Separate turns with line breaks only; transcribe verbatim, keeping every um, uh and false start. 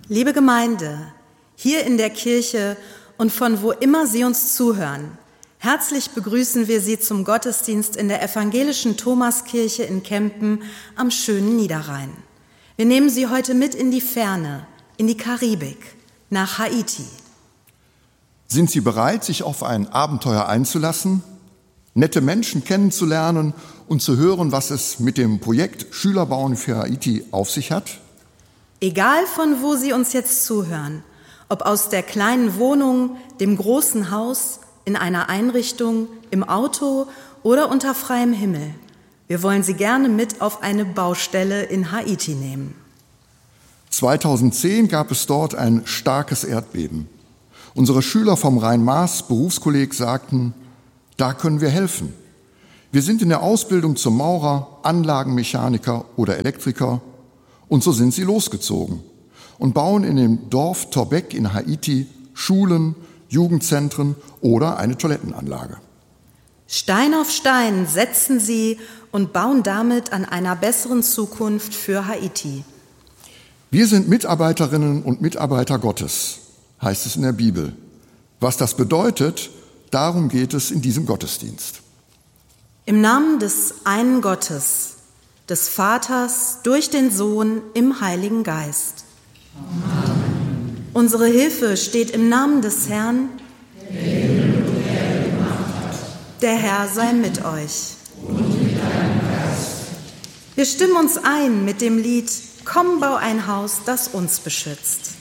Liebe Gemeinde, hier in der Kirche und von wo immer Sie uns zuhören, herzlich begrüßen wir Sie zum Gottesdienst in der evangelischen Thomaskirche in Kempen am schönen Niederrhein. Wir nehmen Sie heute mit in die Ferne, in die Karibik, nach Haiti.
Sind Sie bereit, sich auf ein Abenteuer einzulassen, nette Menschen kennenzulernen und zu hören, was es mit dem Projekt Schüler bauen für Haiti auf sich hat?
Egal von wo Sie uns jetzt zuhören, ob aus der kleinen Wohnung, dem großen Haus, in einer Einrichtung, im Auto oder unter freiem Himmel, wir wollen Sie gerne mit auf eine Baustelle in Haiti nehmen.
zweitausendzehn gab es dort ein starkes Erdbeben. Unsere Schüler vom Rhein-Maas Berufskolleg sagten, da können wir helfen. Wir sind in der Ausbildung zum Maurer, Anlagenmechaniker oder Elektriker. Und so sind sie losgezogen und bauen in dem Dorf Torbek in Haiti Schulen, Jugendzentren oder eine Toilettenanlage.
Stein auf Stein setzen sie und bauen damit an einer besseren Zukunft für Haiti.
Wir sind Mitarbeiterinnen und Mitarbeiter Gottes, heißt es in der Bibel. Was das bedeutet, darum geht es in diesem Gottesdienst.
Im Namen des einen Gottes, des Vaters, durch den Sohn, im Heiligen Geist. Amen. Unsere Hilfe steht im Namen des Herrn, der Himmel und Erde gemacht hat. Der Herr sei mit euch. Und mit deinem Geist. Wir stimmen uns ein mit dem Lied Komm, bau ein Haus, das uns beschützt.